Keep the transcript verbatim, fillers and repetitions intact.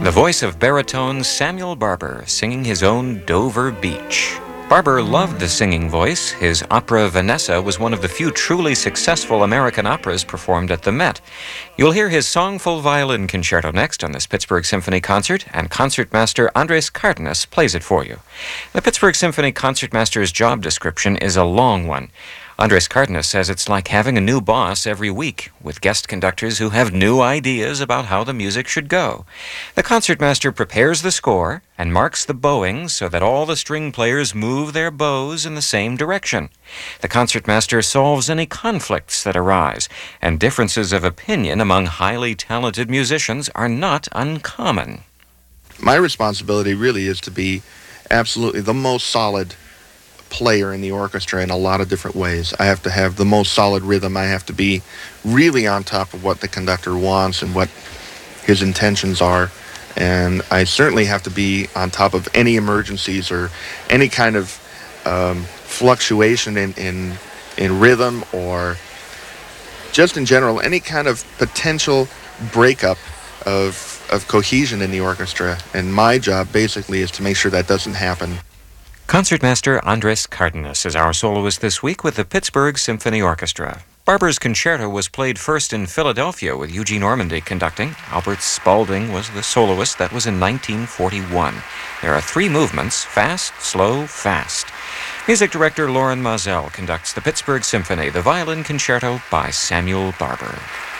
The voice of baritone Samuel Barber singing his own Dover Beach. Barber loved the singing voice. His opera Vanessa was one of the few truly successful American operas performed at the Met. You'll hear his songful violin concerto next on this Pittsburgh Symphony concert, and concertmaster Andres Cardenas plays it for you. The Pittsburgh Symphony concertmaster's job description is a long one. Andres Cardenas says it's like having a new boss every week, with guest conductors who have new ideas about how the music should go. The concertmaster prepares the score and marks the bowings so that all the string players move their bows in the same direction. The concertmaster solves any conflicts that arise, and differences of opinion among highly talented musicians are not uncommon. My responsibility really is to be absolutely the most solid player in the orchestra in a lot of different ways. I have to have the most solid rhythm. I have to be really on top of what the conductor wants and what his intentions are. And I certainly have to be on top of any emergencies or any kind of um, fluctuation in, in, in rhythm, or just in general, any kind of potential breakup of, of cohesion in the orchestra. And my job basically is to make sure that doesn't happen. Concertmaster Andres Cardenas is our soloist this week with the Pittsburgh Symphony Orchestra. Barber's concerto was played first in Philadelphia with Eugene Ormandy conducting. Albert Spaulding was the soloist. That was in nineteen forty-one. There are three movements: fast, slow, fast. Music director Loren Mazel conducts the Pittsburgh Symphony, the violin concerto by Samuel Barber.